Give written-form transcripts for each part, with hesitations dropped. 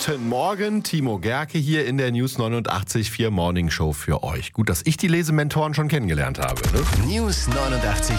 Guten Morgen, Timo Gerke hier in der News 89.4 Morning Show für euch. Gut, dass ich die Lesementoren schon kennengelernt habe. Ne? News 89.4.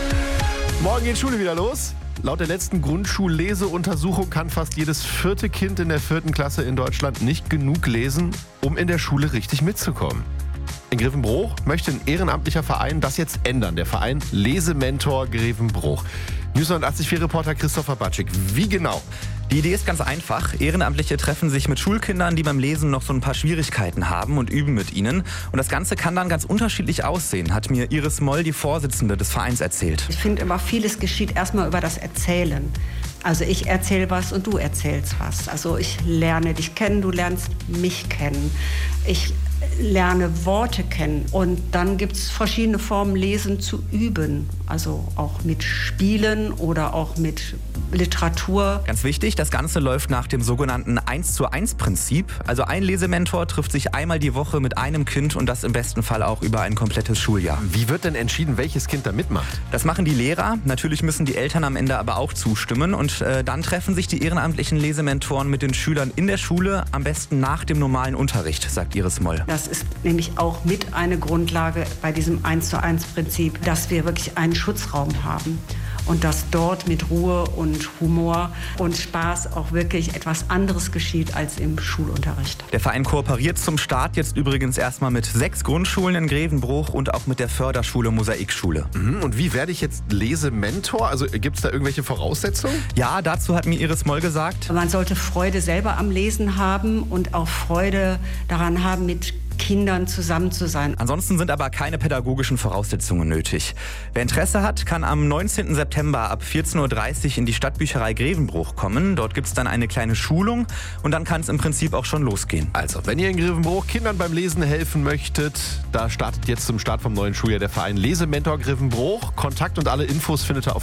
Morgen geht Schule wieder los. Laut der letzten Grundschulleseuntersuchung kann fast jedes 4. Kind in der 4. Klasse in Deutschland nicht genug lesen, um in der Schule richtig mitzukommen. In Grevenbroich möchte ein ehrenamtlicher Verein das jetzt ändern. Der Verein Lesementor Grevenbroich. News 89.4-Reporter Christopher Batschik. Wie genau? Die Idee ist ganz einfach. Ehrenamtliche treffen sich mit Schulkindern, die beim Lesen noch so ein paar Schwierigkeiten haben und üben mit ihnen. Und das Ganze kann dann ganz unterschiedlich aussehen, hat mir Iris Moll, die Vorsitzende des Vereins, erzählt. Ich finde immer, vieles geschieht erstmal über das Erzählen. Also ich erzähle was und du erzählst was. Also ich lerne dich kennen, du lernst mich kennen. Ich lerne Worte kennen und dann gibt es verschiedene Formen, Lesen zu üben. Also auch mit Spielen oder auch mit Literatur. Ganz wichtig, das Ganze läuft nach dem sogenannten 1:1-Prinzip. Also ein Lesementor trifft sich einmal die Woche mit einem Kind und das im besten Fall auch über ein komplettes Schuljahr. Wie wird denn entschieden, welches Kind da mitmacht? Das machen die Lehrer. Natürlich müssen die Eltern am Ende aber auch zustimmen. Und dann treffen sich die ehrenamtlichen Lesementoren mit den Schülern in der Schule, am besten nach dem normalen Unterricht, sagt Iris Moll. Das ist nämlich auch mit eine Grundlage bei diesem 1:1-Prinzip, dass wir wirklich einen Schutzraum haben. Und dass dort mit Ruhe und Humor und Spaß auch wirklich etwas anderes geschieht als im Schulunterricht. Der Verein kooperiert zum Start jetzt übrigens erstmal mit 6 Grundschulen in Grevenbroich und auch mit der Förderschule Mosaikschule. Und wie werde ich jetzt Lesementor? Also gibt es da irgendwelche Voraussetzungen? Ja, dazu hat mir Iris Moll gesagt. Man sollte Freude selber am Lesen haben und auch Freude daran haben, mit Kindern zusammen zu sein. Ansonsten sind aber keine pädagogischen Voraussetzungen nötig. Wer Interesse hat, kann am 19. September ab 14.30 Uhr in die Stadtbücherei Grevenbroich kommen. Dort gibt es dann eine kleine Schulung und dann kann es im Prinzip auch schon losgehen. Also, wenn ihr in Grevenbroich Kindern beim Lesen helfen möchtet, da startet jetzt zum Start vom neuen Schuljahr der Verein Lesementor Grevenbroich. Kontakt und alle Infos findet ihr auf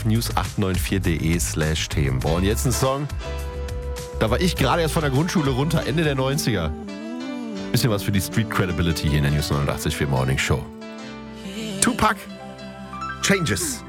news894.de/Themen. Und jetzt ein Song. Da war ich gerade erst von der Grundschule runter, Ende der 90er. Bisschen was für die Street Credibility hier in der News 89.4 Morning Show. Tupac, Changes.